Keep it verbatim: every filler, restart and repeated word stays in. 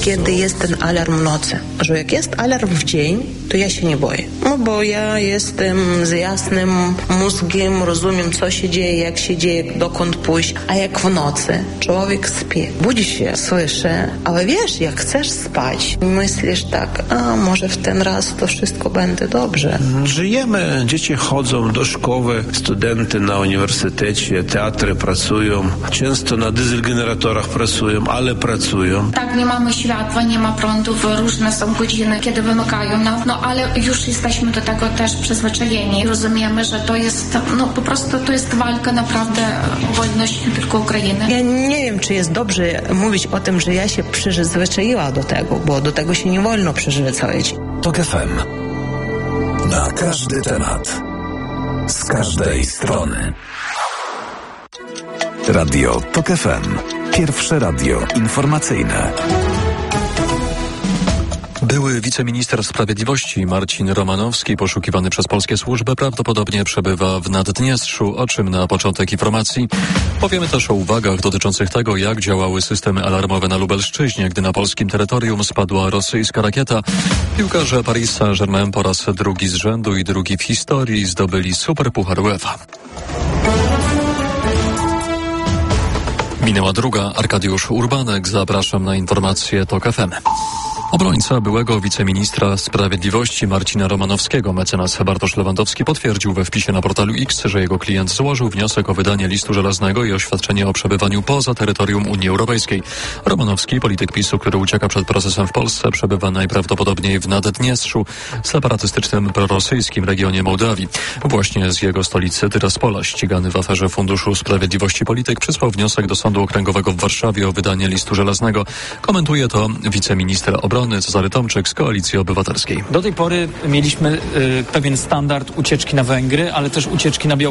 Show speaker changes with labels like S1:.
S1: Kiedy jest ten alarm w nocy, że jak jest alarm w dzień, to ja się nie boję. No bo ja jestem z jasnym mózgiem, rozumiem co się dzieje, jak się dzieje, dokąd pójść. A jak w nocy człowiek śpi, budzi się, słyszy, ale wiesz, jak chcesz spać, myślisz tak, a może w ten raz to wszystko będzie dobrze.
S2: Żyjemy, dzieci chodzą do szkoły, studenty na uniwersytecie, teatry pracują, często na dieselgeneratorach pracują, ale pracują.
S3: Tak, nie mamy światła, nie ma prądów, różne są godziny, kiedy wymykają nam, no ale już jesteśmy do tego też przyzwyczajeni. Rozumiemy, że to jest, no po prostu to jest walka naprawdę o wolność nie tylko Ukrainy.
S1: Ja nie wiem, czy jest dobrze mówić o tym, że ja się przyzwyczaiła do tego, bo do tego się nie wolno przyzwyczaić.
S4: TOK F M. Na każdy temat. Z każdej strony. Radio TOK F M. Pierwsze radio informacyjne.
S5: Były wiceminister sprawiedliwości Marcin Romanowski, poszukiwany przez polskie służby, prawdopodobnie przebywa w Naddniestrzu, o czym na początek informacji. Powiemy też o uwagach dotyczących tego, jak działały systemy alarmowe na Lubelszczyźnie, gdy na polskim terytorium spadła rosyjska rakieta. Piłkarze Paris Saint-Germain po raz drugi z rzędu i drugi w historii zdobyli Superpuchar UEFA. Minęła druga. Arkadiusz Urbanek. Zapraszam na informacje TOK F M. Obrońca byłego wiceministra sprawiedliwości Marcina Romanowskiego, mecenas Bartosz Lewandowski, potwierdził we wpisie na portalu X, że jego klient złożył wniosek o wydanie listu żelaznego i oświadczenie o przebywaniu poza terytorium Unii Europejskiej. Romanowski, polityk PiSu, który ucieka przed procesem w Polsce, przebywa najprawdopodobniej w Naddniestrzu, separatystycznym prorosyjskim regionie Mołdawii. Właśnie z jego stolicy Tyraspola, ścigany w aferze Funduszu Sprawiedliwości polityk, przysłał wniosek do Sądu Okręgowego w Warszawie o wydanie listu żelaznego. Komentuje to wiceminister obrony Cezary Tomczyk z Koalicji Obywatelskiej.
S6: Do tej pory mieliśmy y, pewien standard ucieczki na Węgry, ale też ucieczki na Białoruś.